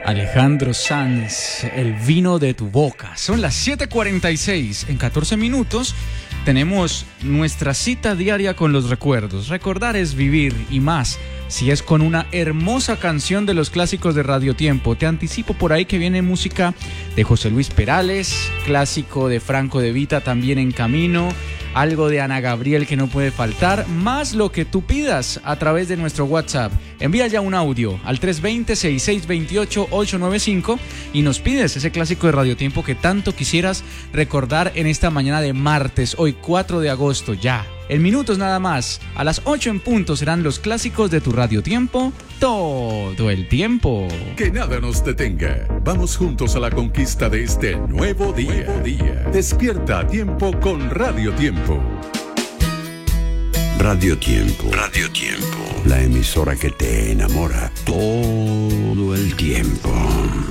Alejandro Sanz, el vino de tu boca. Son las 7:46. En 14 minutos tenemos nuestra cita diaria con los recuerdos. Recordar es vivir, y más si es con una hermosa canción de los clásicos de Radio Tiempo. Te anticipo por ahí que viene música de José Luis Perales, clásico de Franco De Vita también en camino, algo de Ana Gabriel que no puede faltar, más lo que tú pidas a través de nuestro WhatsApp. Envía ya un audio al 320-6628-895 y nos pides ese clásico de Radio Tiempo que tanto quisieras recordar en esta mañana de martes, hoy 4 de agosto ya. En minutos nada más, a las 8 en punto serán los clásicos de tu Radio Tiempo, todo el tiempo. Que nada nos detenga. Vamos juntos a la conquista de este nuevo día. Despierta a tiempo con Radio Tiempo. Radio Tiempo. Radio Tiempo. La emisora que te enamora todo el tiempo.